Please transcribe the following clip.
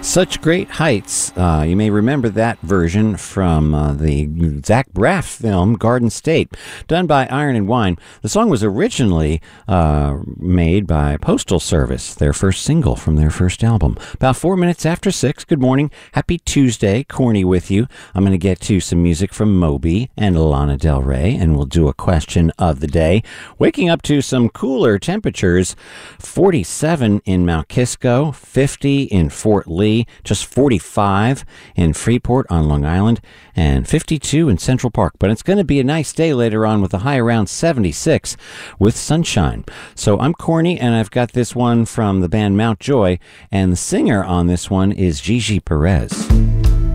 Such Great Heights. You may remember that version from the Zach Braff film Garden State, done by Iron and Wine. The song was originally made by Postal Service, their first single from their first album. About 4 minutes after 6. Good morning. Happy Tuesday. Corny with you. I'm going to get to some music from Moby and Lana Del Rey, and we'll do a question of the day. Waking up to some cooler temperatures. 47 in Mount Kisco, 50 in Fort Lee, just 45 in Freeport on Long Island, and 52 in Central Park. But it's going to be a nice day later on with a high around 76 with sunshine. So I'm Corny, and I've got this one from the band Mount Joy, and the singer on this one is Gigi Perez.